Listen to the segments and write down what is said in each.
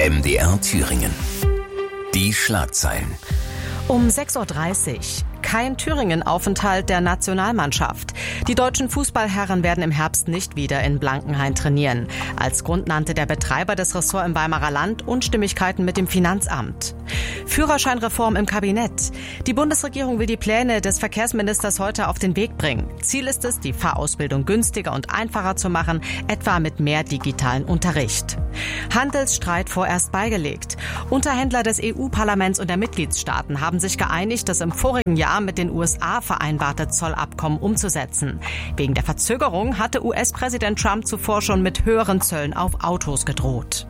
MDR Thüringen. Die Schlagzeilen. Um 6.30 Uhr. Kein Thüringen-Aufenthalt der Nationalmannschaft. Die deutschen Fußballherren werden im Herbst nicht wieder in Blankenhain trainieren. Als Grund nannte der Betreiber des Ressorts im Weimarer Land Unstimmigkeiten mit dem Finanzamt. Führerscheinreform im Kabinett. Die Bundesregierung will die Pläne des Verkehrsministers heute auf den Weg bringen. Ziel ist es, die Fahrausbildung günstiger und einfacher zu machen, etwa mit mehr digitalen Unterricht. Handelsstreit vorerst beigelegt. Unterhändler des EU-Parlaments und der Mitgliedstaaten haben sich geeinigt, das im vorigen Jahr mit den USA vereinbarte Zollabkommen umzusetzen. Wegen der Verzögerung hatte US-Präsident Trump zuvor schon mit höheren Zöllen auf Autos gedroht.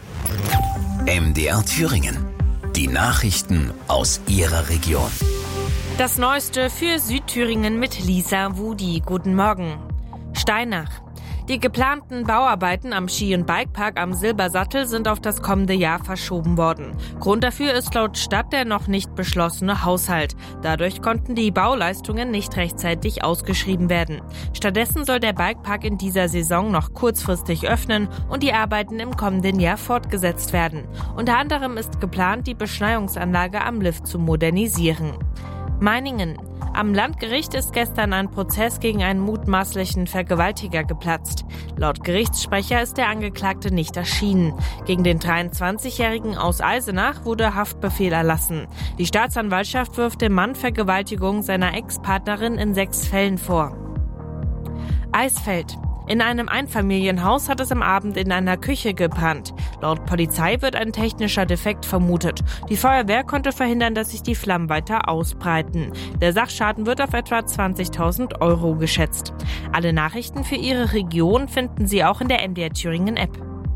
MDR Thüringen. Die Nachrichten aus Ihrer Region. Das Neueste für Südthüringen mit Lisa Wudi. Guten Morgen. Steinach. Die geplanten Bauarbeiten am Ski- und Bikepark am Silbersattel sind auf das kommende Jahr verschoben worden. Grund dafür ist laut Stadt der noch nicht beschlossene Haushalt. Dadurch konnten die Bauleistungen nicht rechtzeitig ausgeschrieben werden. Stattdessen soll der Bikepark in dieser Saison noch kurzfristig öffnen und die Arbeiten im kommenden Jahr fortgesetzt werden. Unter anderem ist geplant, die Beschneiungsanlage am Lift zu modernisieren. Meiningen. Am Landgericht ist gestern ein Prozess gegen einen mutmaßlichen Vergewaltiger geplatzt. Laut Gerichtssprecher ist der Angeklagte nicht erschienen. Gegen den 23-Jährigen aus Eisenach wurde Haftbefehl erlassen. Die Staatsanwaltschaft wirft dem Mann Vergewaltigung seiner Ex-Partnerin in 6 Fällen vor. Eisfeld. In einem Einfamilienhaus hat es am Abend in einer Küche gebrannt. Laut Polizei wird ein technischer Defekt vermutet. Die Feuerwehr konnte verhindern, dass sich die Flammen weiter ausbreiten. Der Sachschaden wird auf etwa 20.000 € geschätzt. Alle Nachrichten für Ihre Region finden Sie auch in der MDR Thüringen App.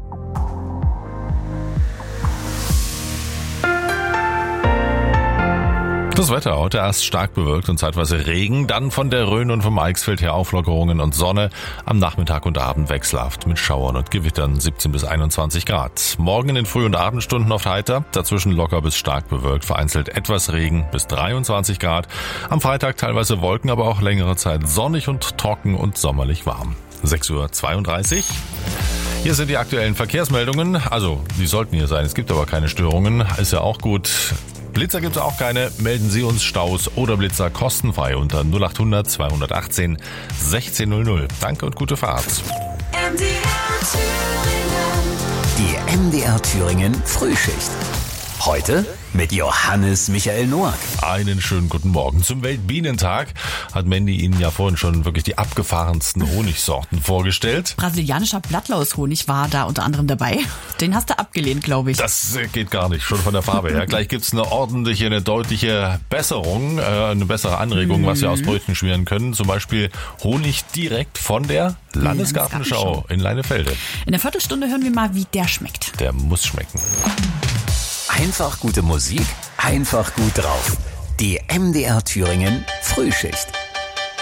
Das Wetter heute erst stark bewölkt und zeitweise Regen, dann von der Rhön und vom Eichsfeld her Auflockerungen und Sonne, am Nachmittag und Abend wechselhaft mit Schauern und Gewittern 17 bis 21 Grad. Morgen in den Früh- und Abendstunden oft heiter, dazwischen locker bis stark bewölkt, vereinzelt etwas Regen bis 23 Grad. Am Freitag teilweise Wolken, aber auch längere Zeit sonnig und trocken und sommerlich warm. 6.32 Uhr. Hier sind die aktuellen Verkehrsmeldungen, also die sollten hier sein, es gibt aber keine Störungen, ist ja auch gut. Blitzer gibt es auch keine. Melden Sie uns Staus oder Blitzer kostenfrei unter 0800 218 1600. Danke und gute Fahrt. Die MDR Thüringen Frühschicht. Heute mit Johannes Michael Noack. Einen schönen guten Morgen. Zum Weltbienentag hat Mandy Ihnen ja vorhin schon wirklich die abgefahrensten Honigsorten vorgestellt. Brasilianischer Blattlaushonig war da unter anderem dabei. Den hast du abgelehnt, glaube ich. Das geht gar nicht, schon von der Farbe her. Gleich gibt's eine deutliche Besserung, eine bessere Anregung, was wir aus Brötchen schmieren können. Zum Beispiel Honig direkt von der Landesgartenschau in Leinefelde. In der Viertelstunde hören wir mal, wie der schmeckt. Der muss schmecken. Einfach gute Musik, einfach gut drauf. Die MDR Thüringen Frühschicht.